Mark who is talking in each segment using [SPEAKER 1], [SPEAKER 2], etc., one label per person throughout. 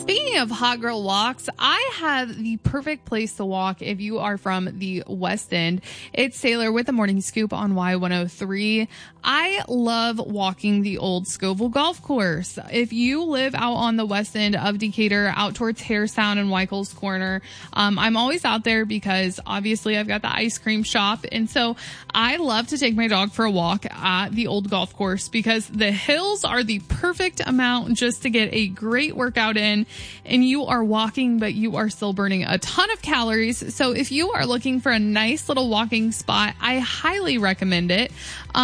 [SPEAKER 1] Speaking of hot girl walks, I have the perfect place to walk if you are from the West End. It's Sailor with the Morning Scoop on Y103. I love walking the old Scoville Golf Course. If you live out on the west end of Decatur, out towards Harestown and Weichels Corner, I'm always out there because obviously I've got the ice cream shop. And so I love to take my dog for a walk at the old golf course because the hills are the perfect amount just to get a great workout in, and you are walking, but you are still burning a ton of calories. So if you are looking for a nice little walking spot, I highly recommend it.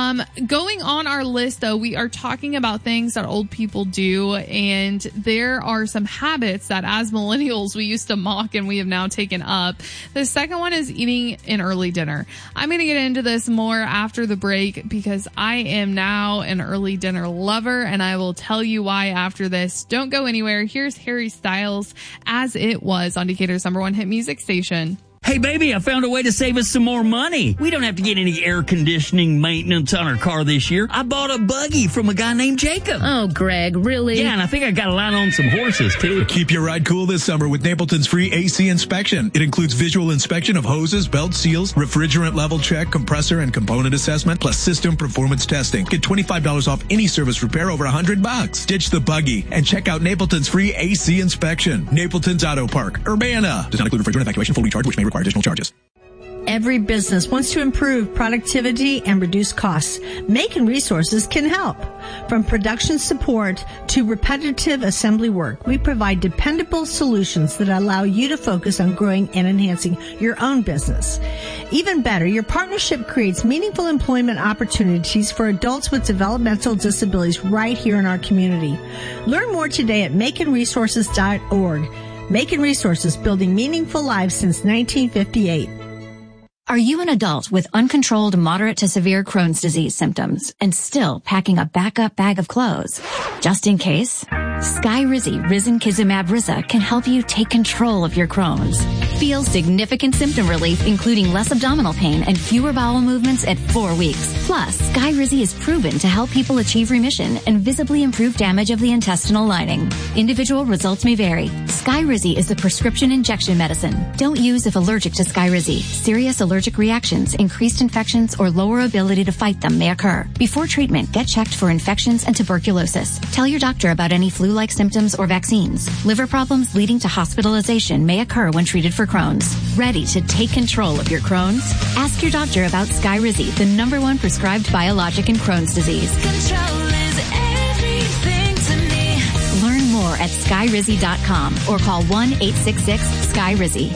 [SPEAKER 1] Going on our list though, we are talking about things that old people do, and there are some habits that as millennials we used to mock and we have now taken up. The second one is eating an early dinner. I'm going to get into this more after the break because I am now an early dinner lover, and I will tell you why after this. Don't go anywhere. Here's Harry Styles, As It Was, on Decatur's #1 hit music station.
[SPEAKER 2] Hey, baby, I found a way to save us some more money. We don't have to get any air conditioning maintenance on our car this year. I bought a buggy from a guy named Jacob.
[SPEAKER 3] Oh, Greg, really?
[SPEAKER 2] Yeah, and I think I got a line on some horses, too.
[SPEAKER 4] Keep your ride cool this summer with Napleton's free AC inspection. It includes visual inspection of hoses, belt seals, refrigerant level check, compressor and component assessment, plus system performance testing. Get $25 off any service repair over $100. Ditch the buggy and check out Napleton's free AC inspection. Napleton's Auto Park, Urbana. Does not include refrigerant evacuation, full recharge, which may require additional charges.
[SPEAKER 5] Every business wants to improve productivity and reduce costs. Macon Resources can help. From production support to repetitive assembly work, we provide dependable solutions that allow you to focus on growing and enhancing your own business. Even better, your partnership creates meaningful employment opportunities for adults with developmental disabilities right here in our community. Learn more today at maconresources.org. Macon Resources, building meaningful lives since 1958.
[SPEAKER 6] Are you an adult with uncontrolled moderate to severe Crohn's disease symptoms and still packing a backup bag of clothes? Just in case, Skyrizi Risankizumab Riza can help you take control of your Crohn's. Feel significant symptom relief, including less abdominal pain and fewer bowel movements at 4 weeks. Plus, Skyrizi is proven to help people achieve remission and visibly improve damage of the intestinal lining. Individual results may vary. Skyrizi is a prescription injection medicine. Don't use if allergic to Skyrizi. Serious allergic reactions, increased infections, or lower ability to fight them may occur. Before treatment, get checked for infections and tuberculosis. Tell your doctor about any flu-like symptoms or vaccines. Liver problems leading to hospitalization may occur when treated for Crohn's. Ready to take control of your Crohn's? Ask your doctor about Skyrizi, the #1 prescribed biologic in Crohn's disease.
[SPEAKER 7] Control is everything to me.
[SPEAKER 6] Learn more at skyrizi.com or call 1-866-SKYRIZI.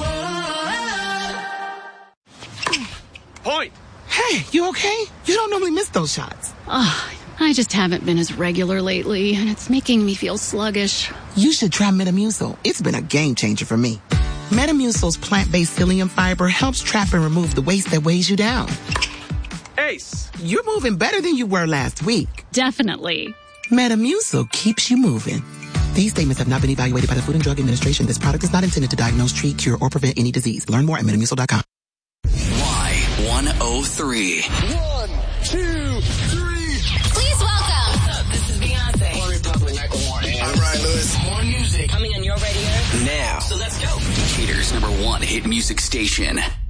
[SPEAKER 8] Point! Hey, you okay? You don't normally miss those shots.
[SPEAKER 3] I just haven't been as regular lately, and it's making me feel sluggish.
[SPEAKER 8] You should try Metamucil. It's been a game changer for me. Metamucil's plant-based psyllium fiber helps trap and remove the waste that weighs you down. Ace, you're moving better than you were last week.
[SPEAKER 3] Definitely.
[SPEAKER 8] Metamucil keeps you moving. These statements have not been evaluated by the Food and Drug Administration. This product is not intended to diagnose, treat, cure, or prevent any disease. Learn more at metamucil.com.
[SPEAKER 9] Y103.
[SPEAKER 7] 1, 2, 3. Please welcome. This is Beyonce.
[SPEAKER 9] More Republic. I'm Ryan Lewis.
[SPEAKER 7] More music coming on your radio.
[SPEAKER 9] Now.
[SPEAKER 7] So let's go.
[SPEAKER 9] Decatur's #1 hit music station.